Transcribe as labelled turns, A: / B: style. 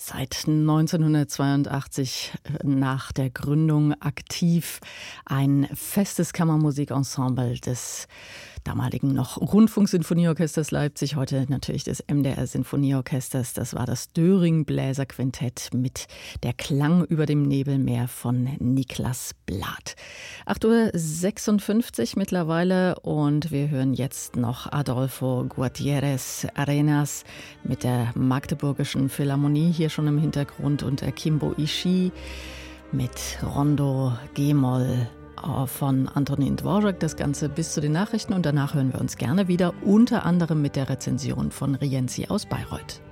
A: Seit 1982 nach der Gründung aktiv, ein festes Kammermusikensemble des damaligen noch Rundfunksinfonieorchesters Leipzig, heute natürlich des MDR Sinfonieorchesters. Das war das Döring Bläserquintett mit Der Klang über dem Nebelmeer von Niklas Blath. 8:56 Uhr mittlerweile und wir hören jetzt noch Adolfo Gutierrez Arenas mit der Magdeburgischen Philharmonie hier schon im Hintergrund und Akimbo Ishii mit Rondo G-Moll von Antonin Dvorak, das Ganze bis zu den Nachrichten und danach hören wir uns gerne wieder, unter anderem mit der Rezension von Rienzi aus Bayreuth.